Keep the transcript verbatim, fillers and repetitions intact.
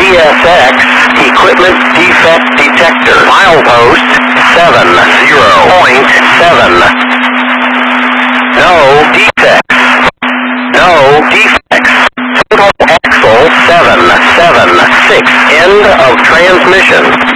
C S X, equipment defect detector. Milepost seven zero point seven. No defects. No defects. Total axle seven seven six. End of transmission.